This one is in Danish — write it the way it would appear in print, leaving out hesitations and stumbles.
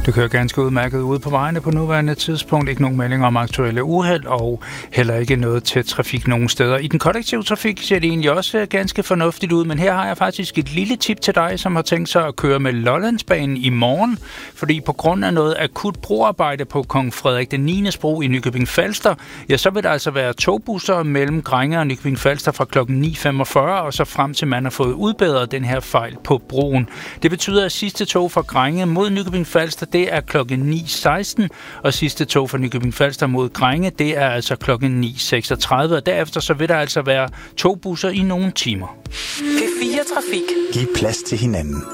Det kører ganske udmærket ude på vejene på nuværende tidspunkt. Ikke nogen meldinger om aktuelle uheld, og heller ikke noget til trafik nogen steder. I den kollektive trafik ser det egentlig også ganske fornuftigt ud, men her har jeg faktisk et lille tip til dig, som har tænkt sig at køre med Lollandsbanen i morgen, fordi på grund af noget akut broarbejde på Kong Frederik den 9. bro i Nykøbing Falster, ja, så vil der altså være togbusser mellem Grænge og Nykøbing Falster fra klokken 9.45, og så frem til man har fået udbedret den her fejl på broen. Det betyder, at sidste tog fra Grænge mod Nykøbing Falster, det er klokken 9.16, og sidste tog fra Nykøbing Falster mod Grænge, det er altså klokken 9.36, og derefter så vil der altså være togbusser i nogle timer. P4 Trafik. Giv plads til hinanden.